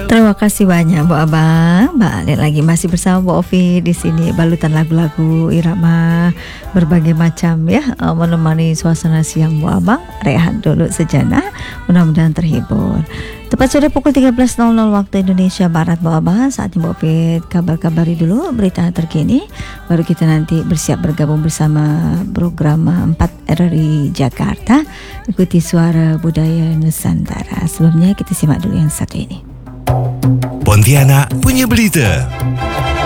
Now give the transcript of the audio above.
Terima kasih banyak Bu Abang. Balik lagi masih bersama Bu Ovi di sini, balutan lagu-lagu irama berbagai macam ya, menemani suasana siang Bu Abang. Rehat dulu sejenak, mudah-mudahan terhibur. Tepat sudah pukul 13.00 waktu Indonesia Barat Bu Abang. Saatnya Bu Ovi kabar-kabari dulu berita terkini, baru kita nanti bersiap bergabung bersama program 4 RRI Jakarta. Ikuti Suara Budaya Nusantara. Sebelumnya kita simak dulu yang satu ini. Pontianak punya berita.